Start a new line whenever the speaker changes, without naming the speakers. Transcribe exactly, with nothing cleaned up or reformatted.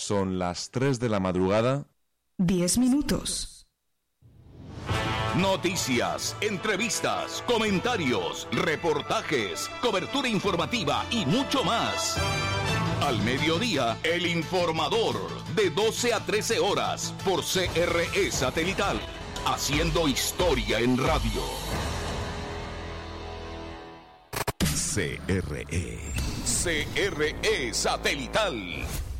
Son las tres de la madrugada.
diez minutos.
Noticias, entrevistas, comentarios, reportajes, cobertura informativa y mucho más. Al mediodía, El Informador, de doce a trece horas, por C R E Satelital, haciendo historia en radio. C R E. C R E Satelital.